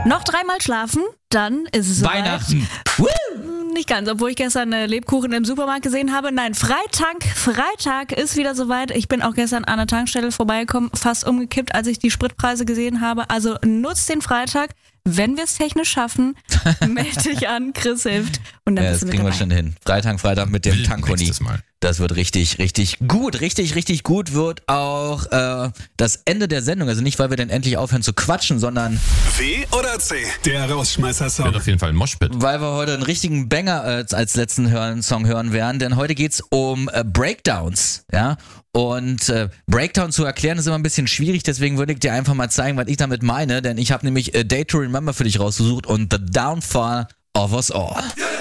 Noch 3-mal schlafen, dann ist es soweit. Weihnachten. Nicht ganz, obwohl ich gestern Lebkuchen im Supermarkt gesehen habe. Nein, Freitag ist wieder soweit. Ich bin auch gestern an der Tankstelle vorbeigekommen, fast umgekippt, als ich die Spritpreise gesehen habe. Also nutzt den Freitag. Wenn wir es technisch schaffen, melde dich an, Chris hilft. Und dann Ja, bist das du mit kriegen wir dabei. schon hin. Freitag mit dem Tankoni. Nächstes Mal. Das wird richtig gut. Richtig gut wird auch das Ende der Sendung. Also nicht, weil wir dann endlich aufhören zu quatschen, sondern W oder C? Der Rausschmeißer-Song. Wird auf jeden Fall ein Moshpit. weil wir heute einen richtigen Banger als letzten Song hören werden. Denn heute geht's um Breakdowns. Ja? Und Breakdown zu erklären ist immer ein bisschen schwierig. Deswegen würde ich dir einfach mal zeigen, was ich damit meine. Denn ich habe nämlich A Day to Remember für dich rausgesucht und The Downfall of Us All.